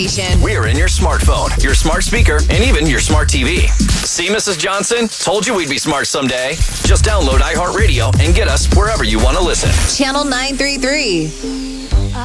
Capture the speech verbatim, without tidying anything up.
We're in your smartphone, your smart speaker, and even your smart T V. See, Missus Johnson? Told you we'd be smart someday. Just download iHeartRadio and get us wherever you want to listen. Channel nine three three.